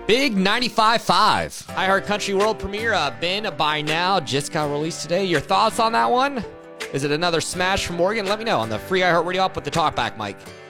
Big 95.5. iHeart Country World premiere, Ben By Now, just got released today. Your thoughts on that one? Is it another smash from Morgan? Let me know on the free iHeart Radio app with the talkback mic.